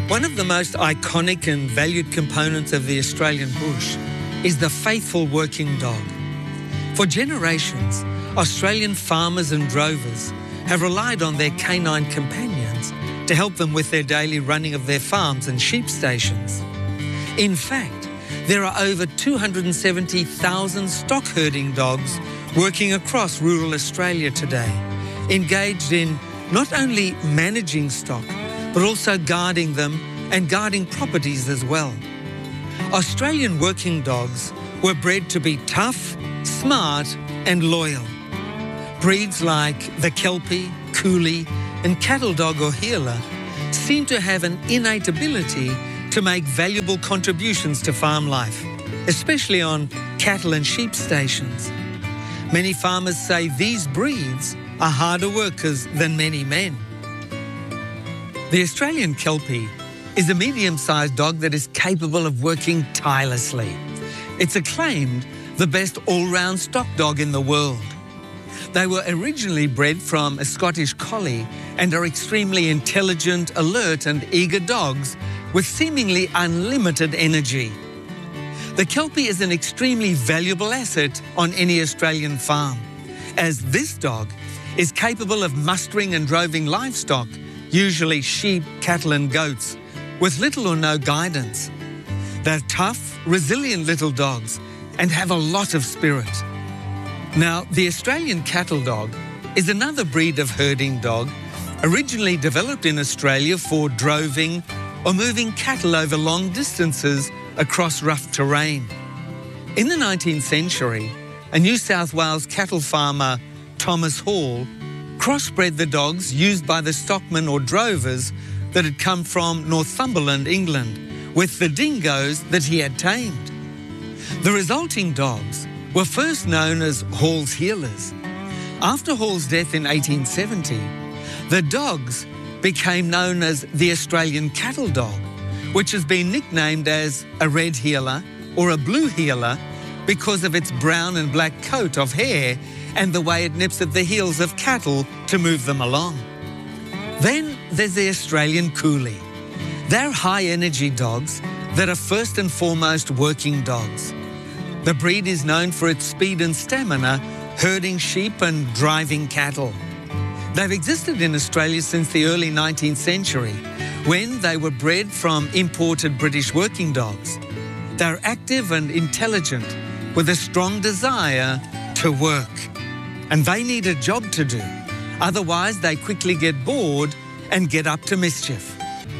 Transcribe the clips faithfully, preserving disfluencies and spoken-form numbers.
One of the most iconic and valued components of the Australian bush is the faithful working dog. For generations, Australian farmers and drovers have relied on their canine companions to help them with their daily running of their farms and sheep stations. In fact, there are over two hundred seventy thousand stock herding dogs working across rural Australia today, engaged in not only managing stock, but also guarding them and guarding properties as well. Australian working dogs were bred to be tough, smart and loyal. Breeds like the Kelpie, Coolie and cattle dog or heeler seem to have an innate ability to make valuable contributions to farm life, especially on cattle and sheep stations. Many farmers say these breeds are harder workers than many men. The Australian Kelpie is a medium-sized dog that is capable of working tirelessly. It's acclaimed the best all-round stock dog in the world. They were originally bred from a Scottish collie and are extremely intelligent, alert and eager dogs with seemingly unlimited energy. The Kelpie is an extremely valuable asset on any Australian farm, as this dog is capable of mustering and droving livestock, usually sheep, cattle and goats, with little or no guidance. They're tough, resilient little dogs and have a lot of spirit. Now, the Australian cattle dog is another breed of herding dog, originally developed in Australia for droving or moving cattle over long distances across rough terrain. In the nineteenth century, a New South Wales cattle farmer, Thomas Hall, crossbred the dogs used by the stockmen or drovers that had come from Northumberland, England, with the dingoes that he had tamed. The resulting dogs were first known as Hall's heelers. After Hall's death in eighteen seventy, the dogs became known as the Australian cattle dog, which has been nicknamed as a red heeler or a blue heeler because of its brown and black coat of hair and the way it nips at the heels of cattle to move them along. Then there's the Australian Coolie. They're high-energy dogs that are first and foremost working dogs. The breed is known for its speed and stamina, herding sheep and driving cattle. They've existed in Australia since the early nineteenth century, when they were bred from imported British working dogs. They're active and intelligent, with a strong desire to work. And they need a job to do. Otherwise, they quickly get bored and get up to mischief.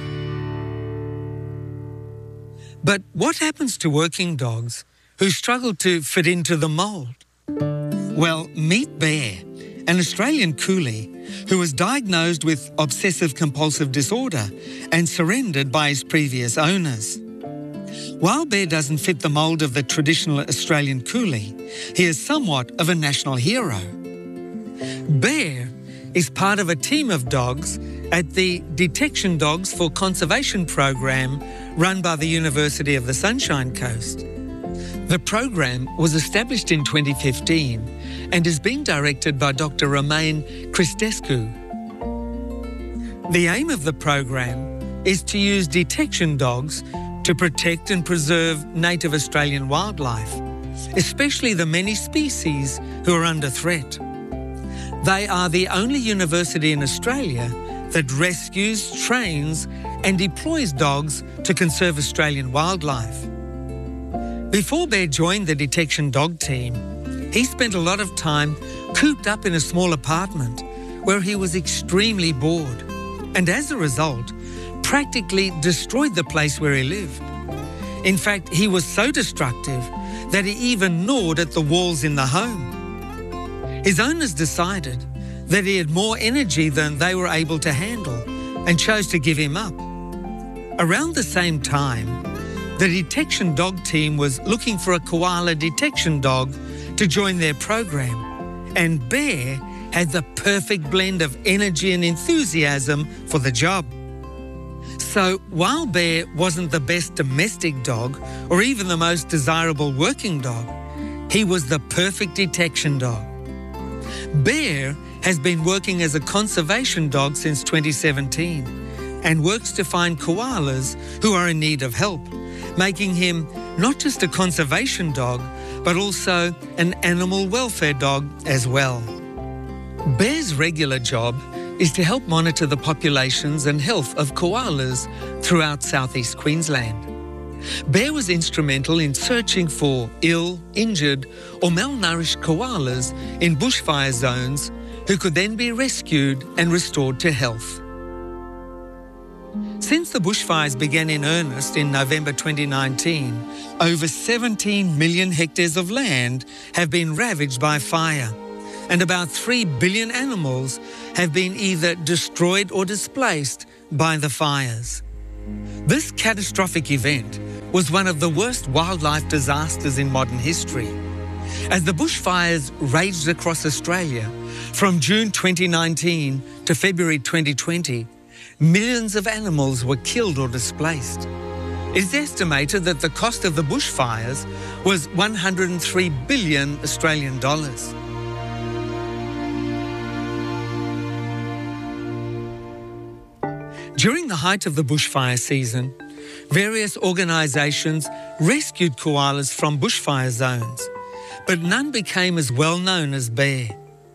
But what happens to working dogs who struggle to fit into the mould? Well, meet Bear, an Australian Coolie who was diagnosed with obsessive-compulsive disorder and surrendered by his previous owners. While Bear doesn't fit the mould of the traditional Australian Coolie, he is somewhat of a national hero. Bear is part of a team of dogs at the Detection Dogs for Conservation program run by the University of the Sunshine Coast. The program was established in twenty fifteen and is being directed by Doctor Romain Cristescu. The aim of the program is to use detection dogs to protect and preserve native Australian wildlife, especially the many species who are under threat. They are the only university in Australia that rescues, trains and deploys dogs to conserve Australian wildlife. Before Bear joined the detection dog team, he spent a lot of time cooped up in a small apartment where he was extremely bored and as a result, practically destroyed the place where he lived. In fact, he was so destructive that he even gnawed at the walls in the home. His owners decided that he had more energy than they were able to handle and chose to give him up. Around the same time, the detection dog team was looking for a koala detection dog to join their program, and Bear had the perfect blend of energy and enthusiasm for the job. So while Bear wasn't the best domestic dog or even the most desirable working dog, he was the perfect detection dog. Bear has been working as a conservation dog since twenty seventeen and works to find koalas who are in need of help, making him not just a conservation dog, but also an animal welfare dog as well. Bear's regular job is to help monitor the populations and health of koalas throughout southeast Queensland. Bear was instrumental in searching for ill, injured or malnourished koalas in bushfire zones who could then be rescued and restored to health. Since the bushfires began in earnest in November twenty nineteen, over seventeen million hectares of land have been ravaged by fire, and about three billion animals have been either destroyed or displaced by the fires. This catastrophic event was one of the worst wildlife disasters in modern history. As the bushfires raged across Australia from June twenty nineteen to February twenty twenty, millions of animals were killed or displaced. It is estimated that the cost of the bushfires was one hundred three billion Australian dollars. During the height of the bushfire season, various organisations rescued koalas from bushfire zones, but none became as well known as Bear.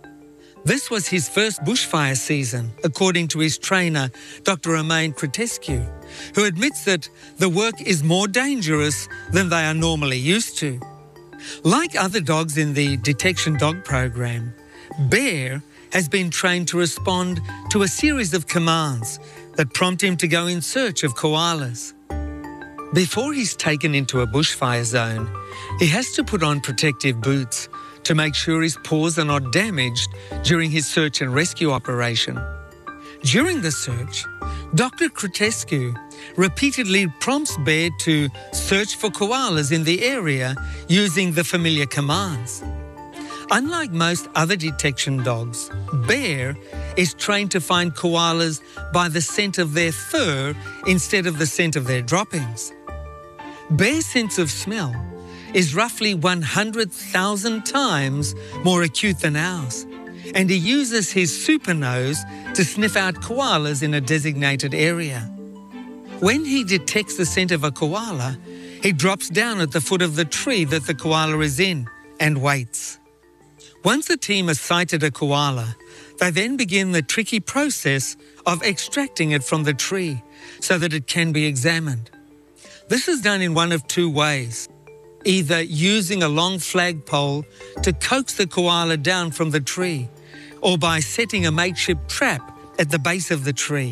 This was his first bushfire season, according to his trainer, Doctor Romain Cretescu, who admits that the work is more dangerous than they are normally used to. Like other dogs in the Detection Dog program, Bear has been trained to respond to a series of commands that prompt him to go in search of koalas. Before he's taken into a bushfire zone, he has to put on protective boots to make sure his paws are not damaged during his search and rescue operation. During the search, Doctor Cretescu repeatedly prompts Bear to search for koalas in the area using the familiar commands. Unlike most other detection dogs, Bear is trained to find koalas by the scent of their fur instead of the scent of their droppings. Bear's sense of smell is roughly one hundred thousand times more acute than ours, and he uses his super nose to sniff out koalas in a designated area. When he detects the scent of a koala, he drops down at the foot of the tree that the koala is in and waits. Once the team has sighted a koala, they then begin the tricky process of extracting it from the tree so that it can be examined. This is done in one of two ways, either using a long flagpole to coax the koala down from the tree, or by setting a makeshift trap at the base of the tree.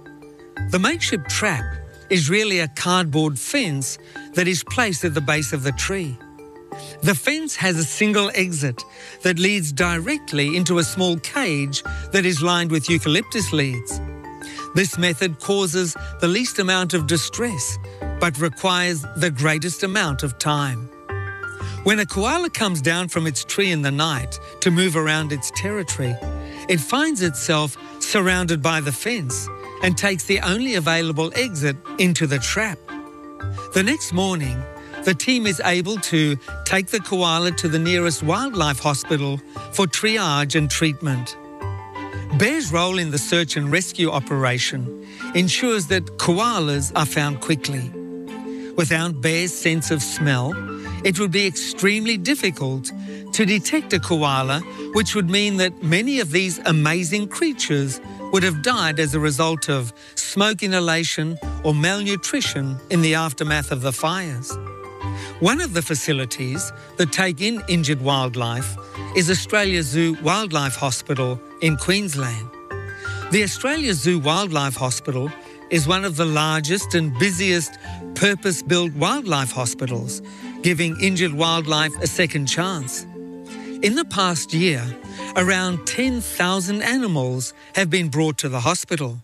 The makeshift trap is really a cardboard fence that is placed at the base of the tree. The fence has a single exit that leads directly into a small cage that is lined with eucalyptus leaves. This method causes the least amount of distress, but requires the greatest amount of time. When a koala comes down from its tree in the night to move around its territory, it finds itself surrounded by the fence and takes the only available exit into the trap. The next morning, the team is able to take the koala to the nearest wildlife hospital for triage and treatment. Bear's role in the search and rescue operation ensures that koalas are found quickly. Without Bear's sense of smell, it would be extremely difficult to detect a koala, which would mean that many of these amazing creatures would have died as a result of smoke inhalation or malnutrition in the aftermath of the fires. One of the facilities that take in injured wildlife is Australia Zoo Wildlife Hospital in Queensland. The Australia Zoo Wildlife Hospital is one of the largest and busiest purpose-built wildlife hospitals, giving injured wildlife a second chance. In the past year, around ten thousand animals have been brought to the hospital.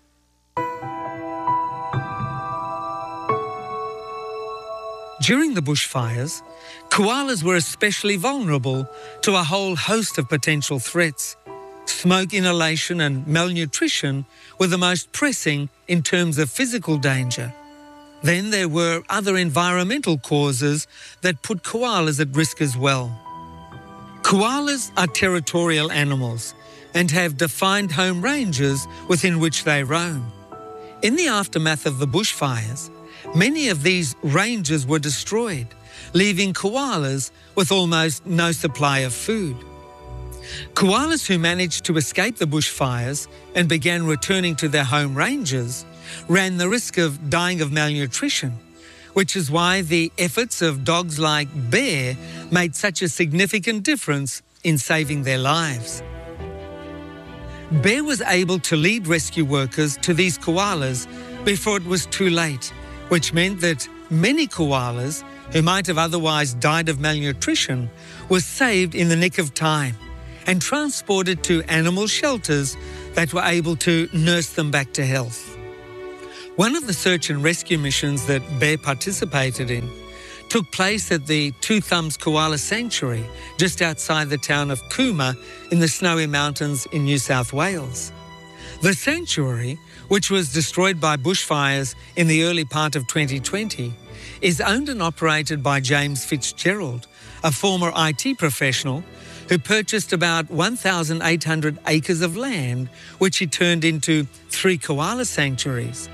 During the bushfires, koalas were especially vulnerable to a whole host of potential threats. Smoke inhalation and malnutrition were the most pressing in terms of physical danger. Then there were other environmental causes that put koalas at risk as well. Koalas are territorial animals and have defined home ranges within which they roam. In the aftermath of the bushfires, many of these ranges were destroyed, leaving koalas with almost no supply of food. Koalas who managed to escape the bushfires and began returning to their home ranges ran the risk of dying of malnutrition, which is why the efforts of dogs like Bear made such a significant difference in saving their lives. Bear was able to lead rescue workers to these koalas before it was too late, which meant that many koalas who might have otherwise died of malnutrition were saved in the nick of time and transported to animal shelters that were able to nurse them back to health. One of the search and rescue missions that Bear participated in took place at the Two Thumbs Koala Sanctuary just outside the town of Cooma in the Snowy Mountains in New South Wales. The sanctuary, which was destroyed by bushfires in the early part of twenty twenty, is owned and operated by James Fitzgerald, a former I T professional who purchased about one thousand eight hundred acres of land, which he turned into three koala sanctuaries.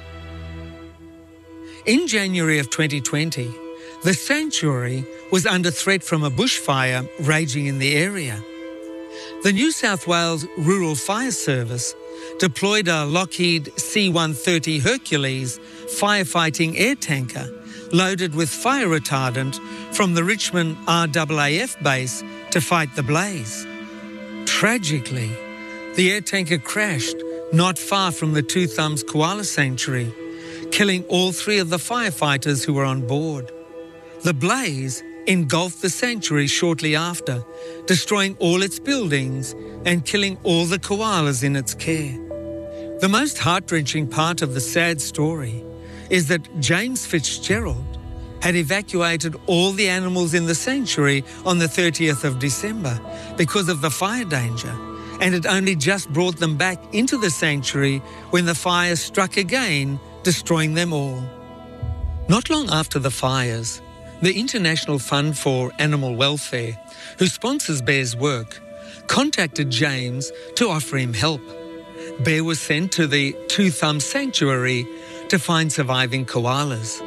In January of twenty twenty, the sanctuary was under threat from a bushfire raging in the area. The New South Wales Rural Fire Service deployed a Lockheed C one thirty Hercules firefighting air tanker loaded with fire retardant from the Richmond R A A F base to fight the blaze. Tragically, the air tanker crashed not far from the Two Thumbs Koala Sanctuary, killing all three of the firefighters who were on board. The blaze engulfed the sanctuary shortly after, destroying all its buildings and killing all the koalas in its care. The most heart-wrenching part of the sad story is that James Fitzgerald had evacuated all the animals in the sanctuary on the thirtieth of December because of the fire danger, and had only just brought them back into the sanctuary when the fire struck again, destroying them all. Not long after the fires, the International Fund for Animal Welfare, who sponsors Bear's work, contacted James to offer him help. Bear was sent to the Two Thumbs Sanctuary to find surviving koalas.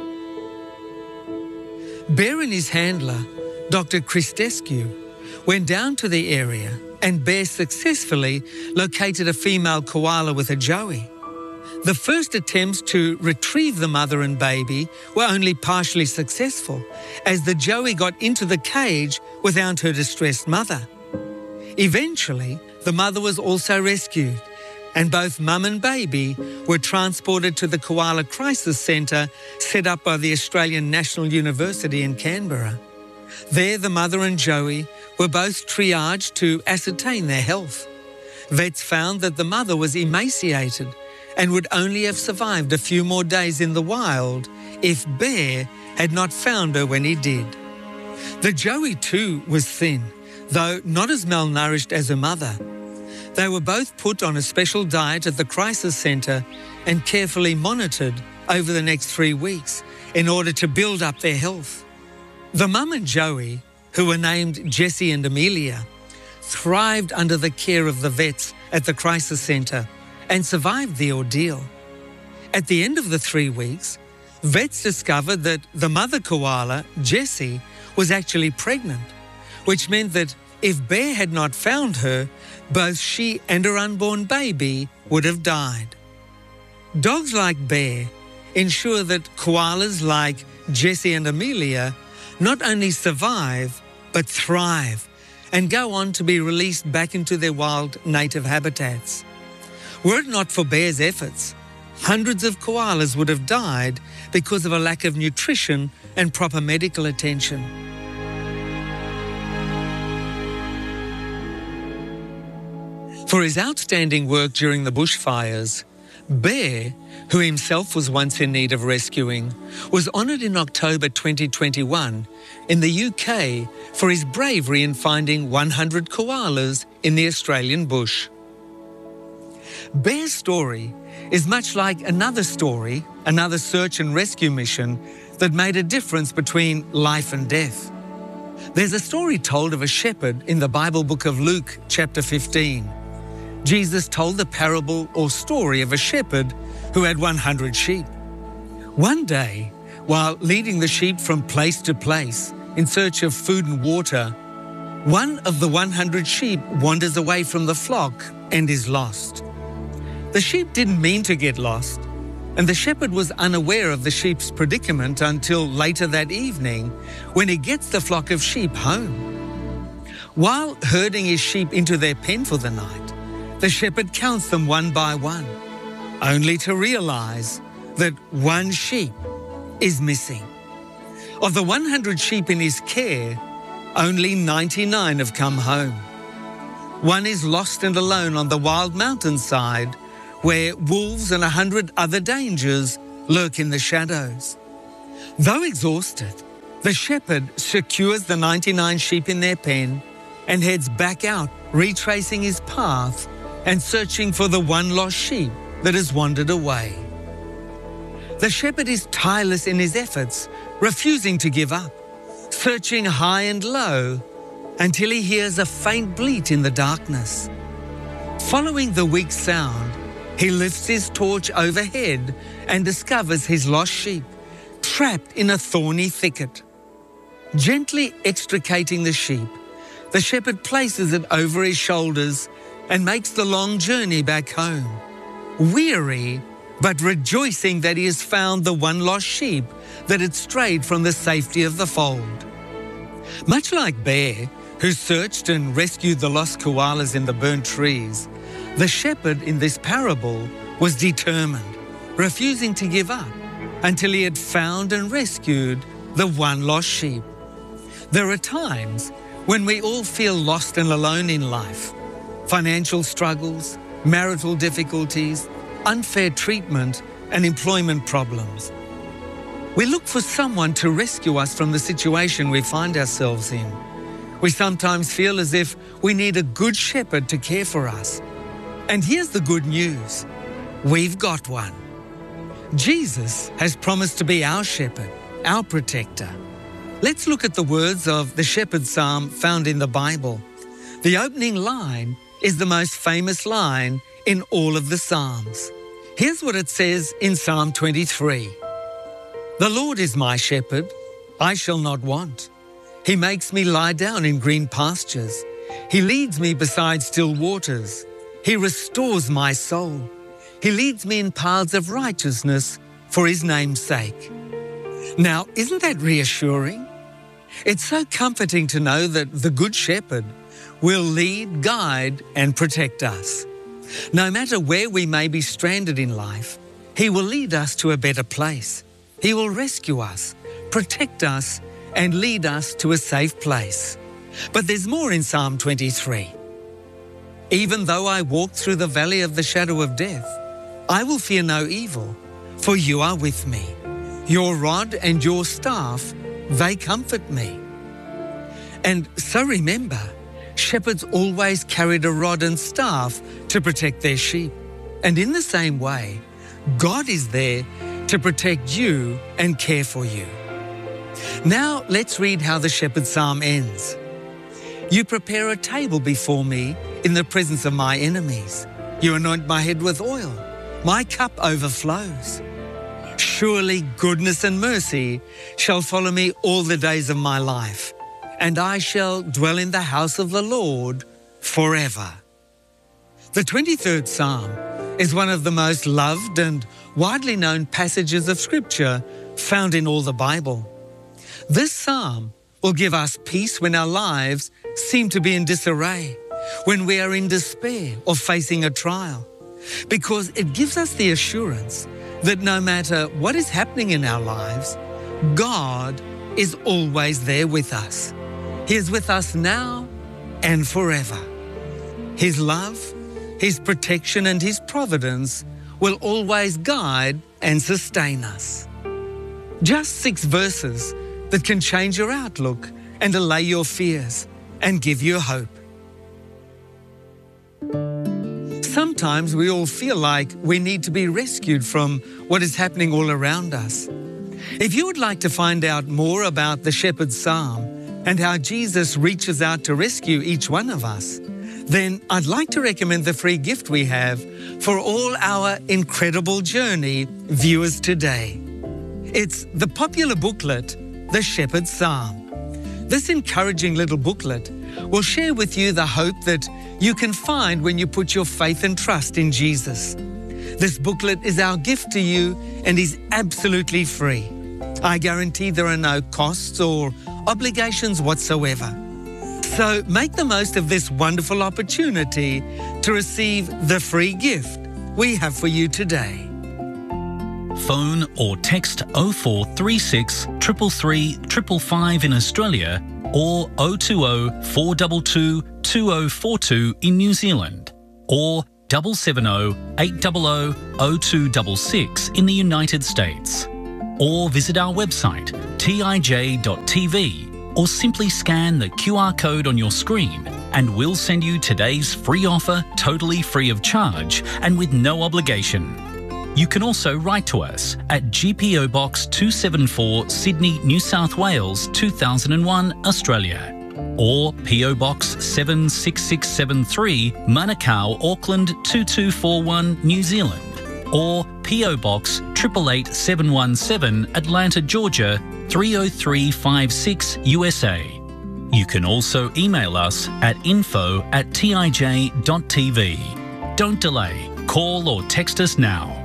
Bear and his handler, Doctor Christescu, went down to the area and Bear successfully located a female koala with a joey. The first attempts to retrieve the mother and baby were only partially successful, as the joey got into the cage without her distressed mother. Eventually, the mother was also rescued, and both mum and baby were transported to the Koala Crisis Centre set up by the Australian National University in Canberra. There, the mother and joey were both triaged to ascertain their health. Vets found that the mother was emaciated and would only have survived a few more days in the wild if Bear had not found her when he did. The joey too was thin, though not as malnourished as her mother. They were both put on a special diet at the Crisis Centre and carefully monitored over the next three weeks in order to build up their health. The mum and joey, who were named Jessie and Amelia, thrived under the care of the vets at the Crisis Centre and survived the ordeal. At the end of the three weeks, vets discovered that the mother koala, Jessie, was actually pregnant, which meant that if Bear had not found her, both she and her unborn baby would have died. Dogs like Bear ensure that koalas like Jessie and Amelia not only survive, but thrive and go on to be released back into their wild native habitats. Were it not for Bear's efforts, hundreds of koalas would have died because of a lack of nutrition and proper medical attention. For his outstanding work during the bushfires, Bear, who himself was once in need of rescuing, was honoured in October twenty twenty-one in the U K for his bravery in finding one hundred koalas in the Australian bush. Bear's story is much like another story, another search and rescue mission that made a difference between life and death. There's a story told of a shepherd in the Bible book of Luke, chapter fifteen. Jesus told the parable or story of a shepherd who had one hundred sheep. One day, while leading the sheep from place to place in search of food and water, one of the one hundred sheep wanders away from the flock and is lost. The sheep didn't mean to get lost, and the shepherd was unaware of the sheep's predicament until later that evening when he gets the flock of sheep home. While herding his sheep into their pen for the night, the shepherd counts them one by one, only to realize that one sheep is missing. Of the one hundred sheep in his care, only ninety-nine have come home. One is lost and alone on the wild mountainside where wolves and a hundred other dangers lurk in the shadows. Though exhausted, the shepherd secures the ninety-nine sheep in their pen and heads back out, retracing his path and searching for the one lost sheep that has wandered away. The shepherd is tireless in his efforts, refusing to give up, searching high and low until he hears a faint bleat in the darkness. Following the weak sound, he lifts his torch overhead and discovers his lost sheep, trapped in a thorny thicket. Gently extricating the sheep, the shepherd places it over his shoulders and makes the long journey back home, weary but rejoicing that he has found the one lost sheep that had strayed from the safety of the fold. Much like Bear, who searched and rescued the lost koalas in the burnt trees, the shepherd in this parable was determined, refusing to give up until he had found and rescued the one lost sheep. There are times when we all feel lost and alone in life. Financial struggles, marital difficulties, unfair treatment, and employment problems. We look for someone to rescue us from the situation we find ourselves in. We sometimes feel as if we need a good shepherd to care for us. And here's the good news. We've got one. Jesus has promised to be our shepherd, our protector. Let's look at the words of the shepherd psalm found in the Bible. The opening line is the most famous line in all of the Psalms. Here's what it says in Psalm twenty-three. The Lord is my shepherd, I shall not want. He makes me lie down in green pastures. He leads me beside still waters. He restores my soul. He leads me in paths of righteousness for his name's sake. Now, isn't that reassuring? It's so comforting to know that the Good Shepherd will lead, guide, and protect us. No matter where we may be stranded in life, he will lead us to a better place. He will rescue us, protect us, and lead us to a safe place. But there's more in Psalm twenty-three. Even though I walk through the valley of the shadow of death, I will fear no evil, for you are with me. Your rod and your staff, they comfort me. And so remember, shepherds always carried a rod and staff to protect their sheep. And in the same way, God is there to protect you and care for you. Now let's read how the shepherd psalm ends. You prepare a table before me in the presence of my enemies. You anoint my head with oil. My cup overflows. Surely goodness and mercy shall follow me all the days of my life, and I shall dwell in the house of the Lord forever. The twenty-third Psalm is one of the most loved and widely known passages of Scripture found in all the Bible. This psalm will give us peace when our lives seem to be in disarray, when we are in despair or facing a trial, because it gives us the assurance that no matter what is happening in our lives, God is always there with us. He is with us now and forever. His love, His protection and His providence will always guide and sustain us. Just six verses that can change your outlook and allay your fears and give you hope. Sometimes we all feel like we need to be rescued from what is happening all around us. If you would like to find out more about the Shepherd's Psalm and how Jesus reaches out to rescue each one of us, then I'd like to recommend the free gift we have for all our Incredible Journey viewers today. It's the popular booklet, The Shepherd's Psalm. This encouraging little booklet will share with you the hope that you can find when you put your faith and trust in Jesus. This booklet is our gift to you and is absolutely free. I guarantee there are no costs or obligations whatsoever. So make the most of this wonderful opportunity to receive the free gift we have for you today. Phone or text oh four three six, three three three, five five in Australia or oh two oh, four two two, two oh four two in New Zealand or seven seven oh, eight hundred, oh two six six in the United States. Or visit our website t i j dot t v or simply scan the Q R code on your screen and we'll send you today's free offer totally free of charge and with no obligation. You can also write to us at G P O Box two seventy-four, Sydney, New South Wales two thousand one, Australia, or P O Box seven six six seven three, Manukau, Auckland two two four one, New Zealand, or P O Box eight eight eight seven one seven, Atlanta, Georgia three oh three five six, U S A. You can also email us at info at t i j dot t v. Don't delay. Call or text us now.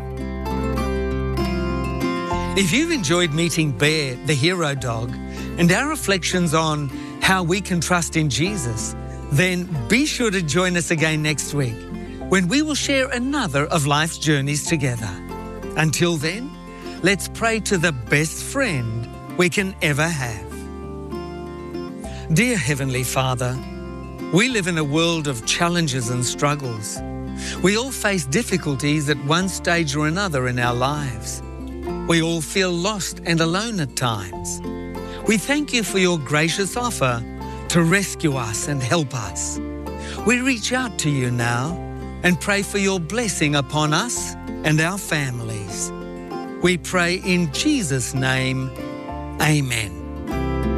If you've enjoyed meeting Bear, the hero dog, and our reflections on how we can trust in Jesus, then be sure to join us again next week when we will share another of life's journeys together. Until then, let's pray to the best friend we can ever have. Dear Heavenly Father, we live in a world of challenges and struggles. We all face difficulties at one stage or another in our lives. We all feel lost and alone at times. We thank you for your gracious offer to rescue us and help us. We reach out to you now and pray for your blessing upon us and our families. We pray in Jesus' name, amen.